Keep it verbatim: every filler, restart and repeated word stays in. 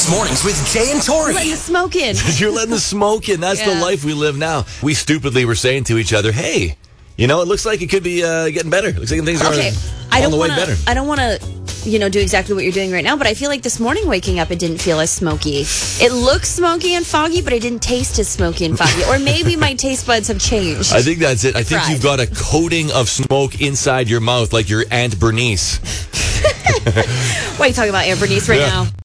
Kiss Mornings with Jay and Tori. Letting the smoke in. You're letting the smoke in. That's Yeah. the life we live now. We stupidly were saying to each other, hey, you know, it looks like it could be uh, getting better. It looks like things are Okay, on I don't the way wanna, better. I don't want to, you know, do exactly what you're doing right now, but I feel like this morning waking up, it didn't feel as smoky. It looks smoky and foggy, but it didn't taste as smoky and foggy. Or maybe my taste buds have changed. I think that's it. I think Fried. you've got a coating of smoke inside your mouth like your Aunt Bernice. Why are you talking about Aunt Bernice right Yeah. now?